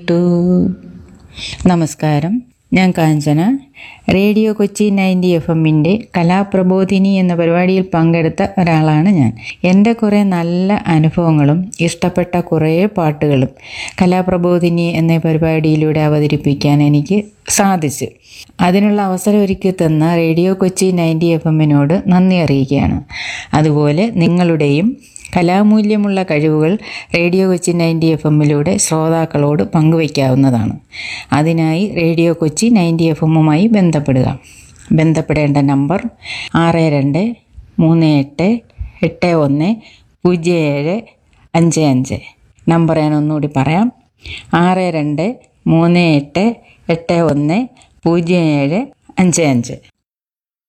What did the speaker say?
കേട്ടു. നമസ്കാരം, ഞാൻ കാഞ്ചന. റേഡിയോ കൊച്ചി 90 FM കലാപ്രബോധിനി എന്ന പരിപാടിയിൽ പങ്കെടുത്ത ഒരാളാണ് ഞാൻ. എൻ്റെ കുറേ നല്ല അനുഭവങ്ങളും ഇഷ്ടപ്പെട്ട കുറേ പാട്ടുകളും കലാപ്രബോധിനി എന്ന പരിപാടിയിലൂടെ അവതരിപ്പിക്കാൻ എനിക്ക് സാധിച്ചു. അതിനുള്ള അവസരം ഒരുക്കി തന്ന റേഡിയോ കൊച്ചി 90 FM നന്ദി അറിയിക്കുകയാണ്. അതുപോലെ നിങ്ങളുടെയും കലാമൂല്യമുള്ള കഴിവുകൾ റേഡിയോ കൊച്ചി 90 FM ശ്രോതാക്കളോട് പങ്കുവയ്ക്കാവുന്നതാണ്. അതിനായി റേഡിയോ കൊച്ചി 90 FM ബന്ധപ്പെടുക. ബന്ധപ്പെടേണ്ട നമ്പർ 6238180755. നമ്പർ ഞാൻ ഒന്നുകൂടി പറയാം, 6238180755.